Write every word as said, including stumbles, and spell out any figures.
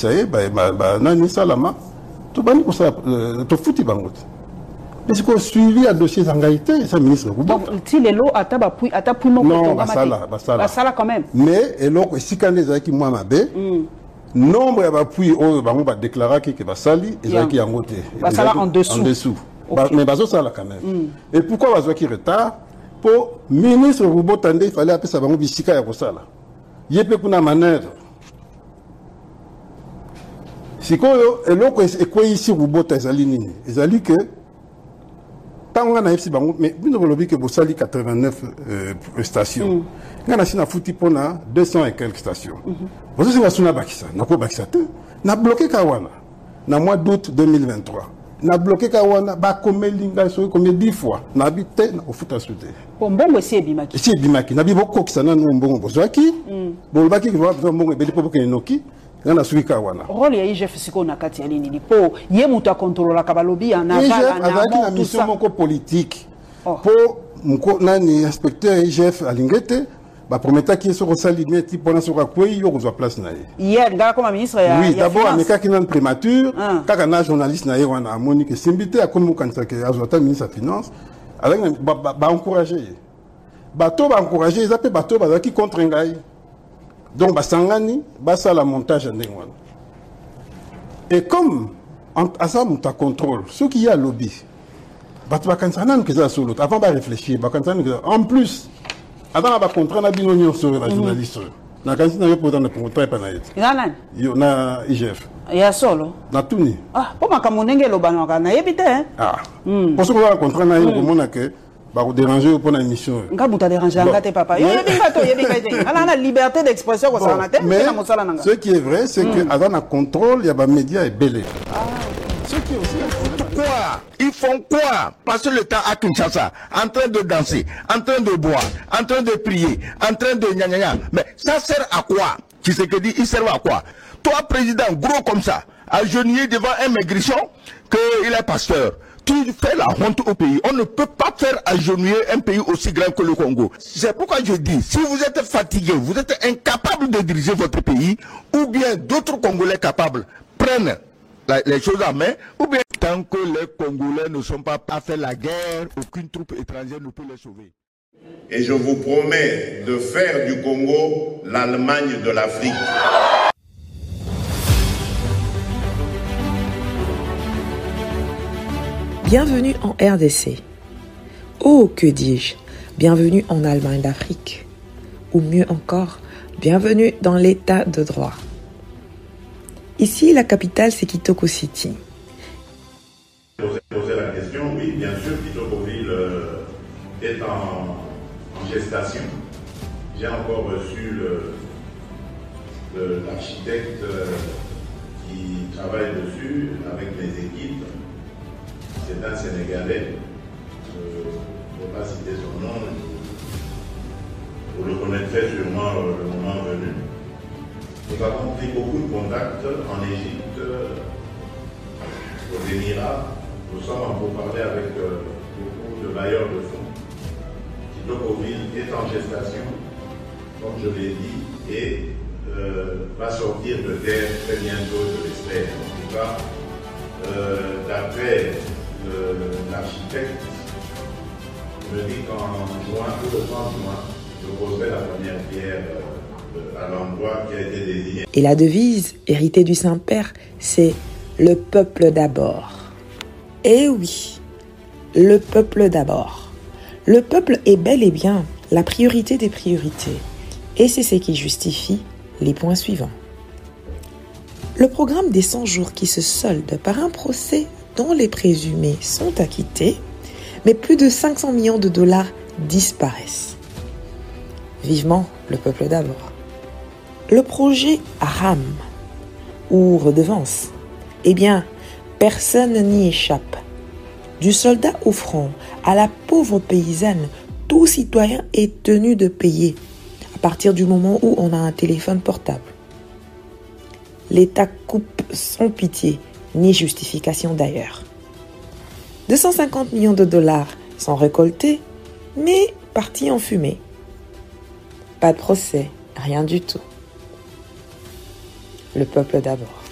ça y est, bah, bah, bah, nani salama, tout bani pour ça, tout fouti bangot. Mais c'est qu'on suivi à dossier Zangaïté, ça ministre de donc si les lots à tabac à tabac mon non bah ça là bah ça là bah ça là quand même mais et donc si quand les qui moi ma bé nombre va puis oh bah on va déclarer que va sali et ça qui en côté bah ça là en dessous en dessous mais bah ça là quand même et pourquoi va qui retard pour ministre Roubo Tandé il fallait appeler ça bango bisika ya ça là yépe kuna manœuvre si quoi et donc et quoi ici Roubo Tazali nini ezali que tant on a ici bango mais vous ne voulez que vous sali quatre-vingt-neuf stations on a sina fouti pona deux cents et quelques stations vous savez que na bakisa na ko bakisa te na bloqué Kawana na mois d'août deux mille vingt-trois na bloqué Kawana ba komelinga so comme dix fois na habité na ofuta souté mbongo esi bimaki esi bimaki na bibo kokisana no mbongo bozaki bon baki va mbongo beli popo kenoki ngana suika wana rôle ya I G F siko na kati ya lini lipo ye muta contrôler ka balobi na vala na na mission moko politique po mko nani inspecteur I G F alingete ba prometa ki so rosali meti pona so ka kwei yo kozwa place na ye hier ngala comme ministre ya oui d'abord ameka ki nan prémature kaka na journaliste na ye wana amoni que simbité akomo kanisa ke azota ministre ya finance avec ba ba encourager bato ba encourager ils appellent bato ba ki contre ngai. Donc, Basangani, Bassa la montage en Dengwan. Et comme, à ça, on contrôle, ceux qui y a lobby, Batbakansanan qui est sur l'autre, avant de réfléchir, en plus, avant de contraindre à Binonion sur la journaliste, na kansi na yopo dans le contrat panaït. Nana. Yo na I G F. Ya solo. Na tuni. Ah, pour ma kamonenge lo banaka na yebite hein. Ah. Pour ce qu'on va contraindre na yo komona que ba ko déranger pour une émission. Nga buta déranger ngate papa. Yo yebinga to yebinga te. Ala na liberté d'expression ko ça na te, mais na mosala nanga. Ce qui est vrai, c'est que avant un contrôle, il y a des médias et belé. Ah. Ce qui est aussi quoi? Ils font quoi? Passer le temps à Kinshasa, en train de danser, en train de boire, en train de prier, en train de gna gna gna. Mais ça sert à quoi? Tu sais que dit, il sert à quoi? Toi, président, gros comme ça, agenouillé devant un maigrichon, qu'il est pasteur. Tu fais la honte au pays. On ne peut pas faire agenouiller un pays aussi grand que le Congo. C'est pourquoi je dis, si vous êtes fatigué, vous êtes incapable de diriger votre pays, ou bien d'autres Congolais capables prennent la, les choses en main, ou bien tant que les Congolais ne sont pas à faire la guerre, aucune troupe étrangère ne peut les sauver. Et je vous promets de faire du Congo l'Allemagne de l'Afrique. Bienvenue en R D C. Oh, que dis-je, bienvenue en Allemagne d'Afrique. Ou mieux encore, bienvenue dans l'état de droit. Ici, la capitale, c'est Kitoko City. Poser la question, oui, bien sûr, Kitokoville euh, est en, en gestation. J'ai encore reçu l'architecte euh, qui travaille dessus avec mes équipes. C'est un Sénégalais, je ne vais pas citer son nom, vous le connaîtrez sûrement euh, le moment venu. Nous avons pris beaucoup de contacts en Égypte, aux Émirats. Nous sommes en pourparlers avec euh, beaucoup de bailleurs de fonds. Kitokoville est en gestation, comme je l'ai dit, et euh, va sortir de terre très bientôt, je l'espère. En tout cas, euh, d'après l'architecte, me dit qu'en juin, tout le trente juin, je poserai la première pierre à l'endroit qui a été désigné. Et la devise, héritée du Saint-Père, c'est « Le peuple d'abord ». Eh oui, le peuple d'abord. Le peuple est bel et bien la priorité des priorités. Et c'est ce qui justifie les points suivants. Le programme des cent jours qui se solde par un procès dont les présumés sont acquittés, mais plus de cinq cents millions de dollars disparaissent. Vivement le peuple d'abord. Le projet R A M, ou redevance, eh bien, personne n'y échappe. Du soldat au front à la pauvre paysanne, tout citoyen est tenu de payer à partir du moment où on a un téléphone portable. L'État coupe sans pitié, ni justification d'ailleurs. deux cent cinquante millions de dollars sont récoltés, mais partis en fumée. Pas de procès, rien du tout. Le peuple d'abord.